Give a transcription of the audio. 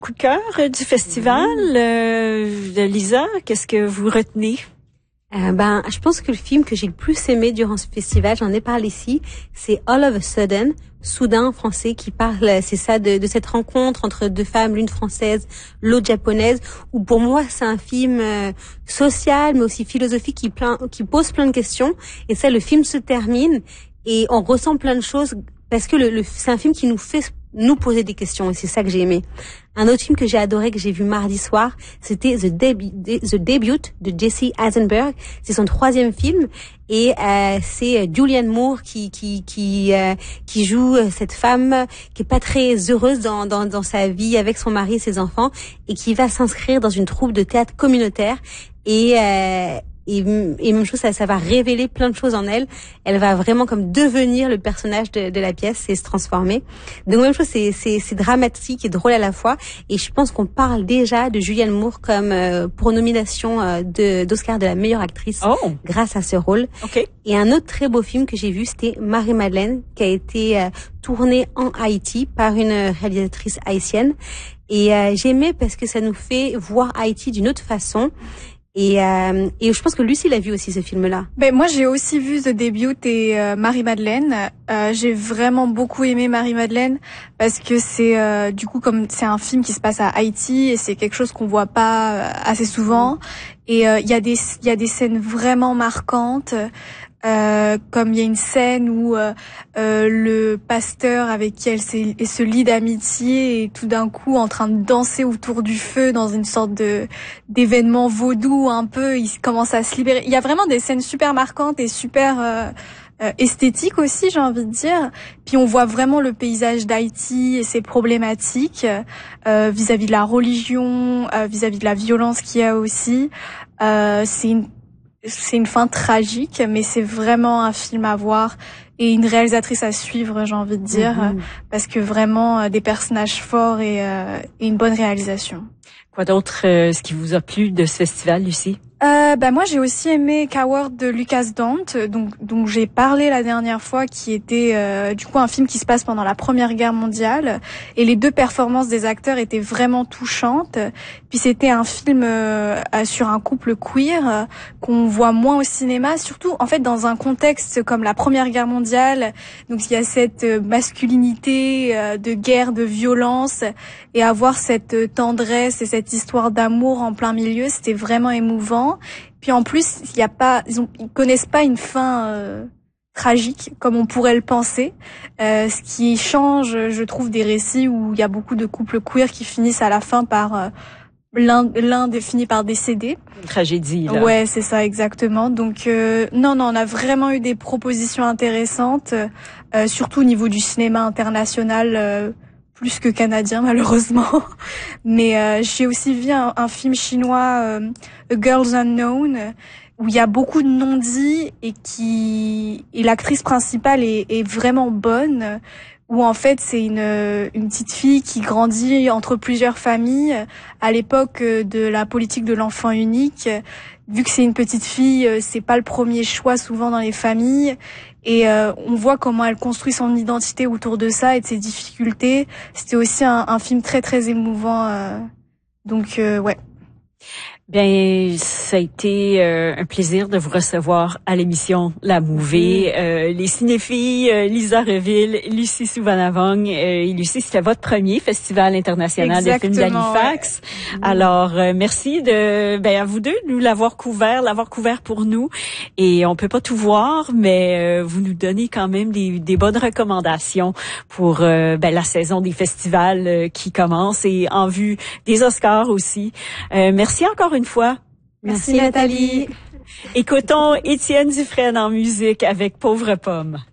Coup de cœur du festival, Lisa, qu'est-ce que vous retenez? Je pense que le film que j'ai le plus aimé durant ce festival, j'en ai parlé ici, c'est All of a Sudden, soudain en français, qui parle, c'est ça, de cette rencontre entre deux femmes, l'une française, l'autre japonaise, où pour moi c'est un film social, mais aussi philosophique, qui pose plein de questions. Et ça, le film se termine et on ressent plein de choses parce que c'est un film qui nous fait nous poser des questions, et c'est ça que j'ai aimé. Un autre film que j'ai adoré, que j'ai vu mardi soir, c'était The Debut de Jesse Eisenberg. C'est son 3e film, et c'est Julianne Moore qui joue cette femme qui est pas très heureuse dans sa vie avec son mari et ses enfants, et qui va s'inscrire dans une troupe de théâtre communautaire, et même chose, ça va révéler plein de choses en elle. Elle va vraiment comme devenir le personnage de la pièce et se transformer. Donc même chose, c'est dramatique et drôle à la fois. Et je pense qu'on parle déjà de Julianne Moore comme pour nomination d'Oscar de la meilleure actrice grâce à ce rôle. Okay. Et un autre très beau film que j'ai vu, c'était Marie-Madeleine, qui a été tourné en Haïti par une réalisatrice haïtienne. Et j'aimais parce que ça nous fait voir Haïti d'une autre façon. Et je pense que Lucie l'a vu aussi, ce film-là. Moi, j'ai aussi vu The Debut et Marie-Madeleine. J'ai vraiment beaucoup aimé Marie-Madeleine parce que c'est du coup, comme c'est un film qui se passe à Haïti, et c'est quelque chose qu'on voit pas assez souvent. Et il y a des scènes vraiment marquantes. Comme il y a une scène où le pasteur avec qui elle se lie d'amitié est tout d'un coup en train de danser autour du feu dans une sorte d'événement vaudou un peu, il commence à se libérer. Il y a vraiment des scènes super marquantes et super esthétiques aussi, j'ai envie de dire. Puis on voit vraiment le paysage d'Haïti et ses problématiques vis-à-vis de la religion, vis-à-vis de la violence qu'il y a aussi. C'est une fin tragique, mais c'est vraiment un film à voir et une réalisatrice à suivre, j'ai envie de dire, parce que vraiment des personnages forts et une bonne réalisation. Quoi d'autre, ce qui vous a plu de ce festival, Lucie? Moi, j'ai aussi aimé Coward de Lucas Dante, donc j'ai parlé la dernière fois, qui était du coup un film qui se passe pendant la Première Guerre mondiale, et les deux performances des acteurs étaient vraiment touchantes. Puis c'était un film sur un couple queer qu'on voit moins au cinéma, surtout en fait dans un contexte comme la Première Guerre mondiale. Donc il y a cette masculinité de guerre, de violence, et avoir cette tendresse et cette histoire d'amour en plein milieu, c'était vraiment émouvant. Puis en plus, ils connaissent pas une fin tragique comme on pourrait le penser, ce qui change, je trouve, des récits où il y a beaucoup de couples queer qui finissent à la fin par l'un finit par décéder. Une tragédie, là. Ouais, c'est ça, exactement. Donc non, on a vraiment eu des propositions intéressantes, surtout au niveau du cinéma international. Plus que canadien, malheureusement. Mais j'ai aussi vu un film chinois, A Girl's Unknown, où il y a beaucoup de non-dits et l'actrice principale est vraiment bonne, où en fait c'est une petite fille qui grandit entre plusieurs familles à l'époque de la politique de l'enfant unique. Vu que c'est une petite fille, c'est pas le premier choix souvent dans les familles. Et on voit comment elle construit son identité autour de ça et de ses difficultés. C'était aussi un film très très émouvant. Donc ouais. Bien, ça a été un plaisir de vous recevoir à l'émission La Movie. Les cinéphiles, Lisa Reville, Lucie Souvanavong. Et Lucie, c'était votre premier festival international de films d'Halifax. Ouais. Alors, merci à vous deux de nous l'avoir couvert pour nous. Et on peut pas tout voir, mais vous nous donnez quand même des bonnes recommandations pour la saison des festivals qui commence, et en vue des Oscars aussi. Merci encore une fois. Merci Nathalie. Écoutons Étienne Dufresne en musique avec Pauvre Pomme.